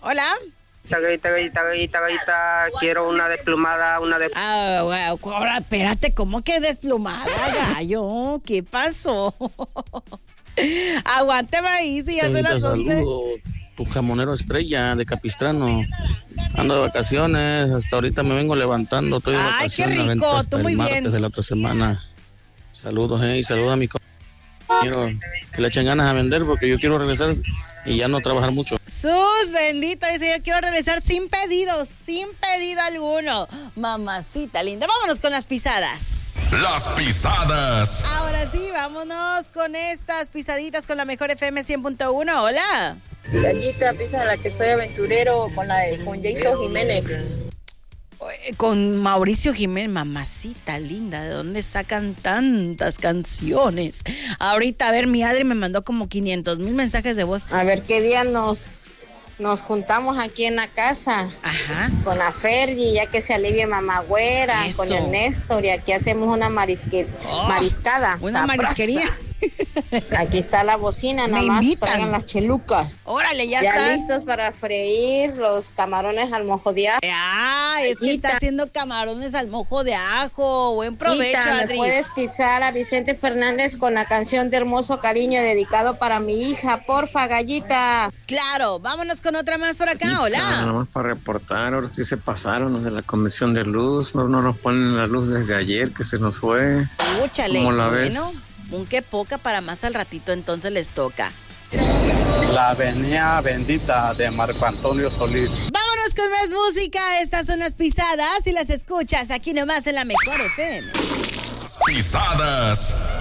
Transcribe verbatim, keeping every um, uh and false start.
Hola. Gallita, gallita, gallita, gallita, quiero una desplumada, una de... Ah, bueno, ahora, espérate, ¿cómo que desplumada, gallo? ¿Qué pasó? Aguante maíz y ya son las once. Saludo, tu jamonero estrella de Capistrano. Ando de vacaciones, hasta ahorita me vengo levantando, estoy de Ay, vacaciones. qué rico, hasta tú muy el martes bien. de la otra semana. Saludos, eh, y saludos a mi compañero, que le echen ganas a vender porque yo quiero regresar y ya no trabajar mucho. Sus bendito, dice, yo quiero regresar sin pedido, sin pedido alguno. Mamacita linda, vámonos con las pisadas. Las pisadas. Ahora sí, vámonos con estas pisaditas con la mejor F M cien punto uno. Hola. Gallita, pisa la que soy aventurero con la de, con Jason Jiménez. Con Mauricio Jiménez, mamacita linda, ¿de dónde sacan tantas canciones? Ahorita, a ver, mi Adri me mandó como quinientos mil mensajes de voz. A ver qué día nos, nos juntamos aquí en la casa. Ajá. Con la Fergie, ya que se alivie mamagüera, Eso. con el Néstor, y aquí hacemos una marisque, Oh, mariscada. Una sabrosa. marisquería. Aquí está la bocina, nada Me más invitan. traigan las chelucas. Órale, ya, Ya estás. listos para freír los camarones al mojo de ajo. Ah, es que está haciendo camarones al mojo de ajo. Buen provecho, Tita, ¿me Adri. puedes pisar a Vicente Fernández con la canción de Hermoso Cariño dedicado para mi hija? Porfa, Gallita. Claro, vámonos con otra más por acá. Nada Hola. más para reportar, ahora sí se pasaron los de la comisión de luz, no, no nos ponen la luz desde ayer que se nos fue. Escúchale. ¿Cómo la ves? Bueno, un que poca para más al ratito, entonces les toca. La avenida bendita de Marco Antonio Solís. Vámonos con más música. Estas son las pisadas y las escuchas aquí nomás en la mejor F M. Pisadas.